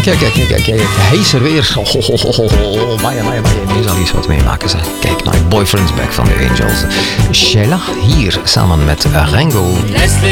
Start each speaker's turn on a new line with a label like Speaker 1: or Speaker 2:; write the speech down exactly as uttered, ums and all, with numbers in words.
Speaker 1: kijk, kijk, kijk, kijk, kijk. Hij is er weer. Oh, oh, oh, oh, oh. Maya, Maya, Maya. Hier zal iets wat meemaken zijn. Kijk naar Boyfriend's Back van de Angels. Sheila hier samen met Rango.
Speaker 2: Laisse